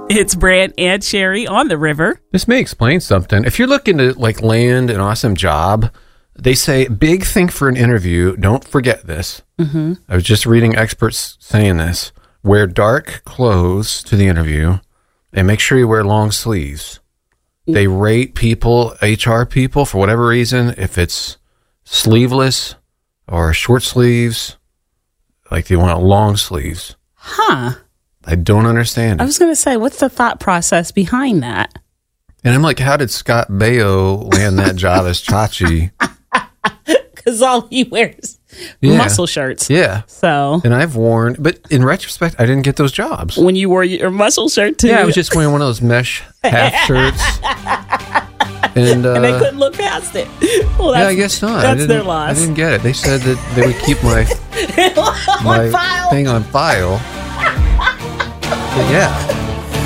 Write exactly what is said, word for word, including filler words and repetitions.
It's Brant and Sherry on the river. This may explain something. If you're looking to like land an awesome job, they say big thing for an interview. Don't forget this. Mm-hmm. I was just reading experts saying this. Wear dark clothes to the interview and make sure you wear long sleeves. They rate people, H R people, for whatever reason, if it's sleeveless or short sleeves, like they want long sleeves. Huh. I don't understand it. I was going to say, what's the thought process behind that? And I'm like, how did Scott Baio land that job as Chachi? Because all he wears Yeah. muscle shirts. Yeah. So And I've worn, but in retrospect, I didn't get those jobs. when you wore your muscle shirt too, Yeah, I was just wearing one of those mesh half shirts. And, uh, and they couldn't look past it. Well, that's, yeah, I guess not. I That's didn't- their loss. I didn't get it. They said that they would keep my, my file. thing on file. But yeah.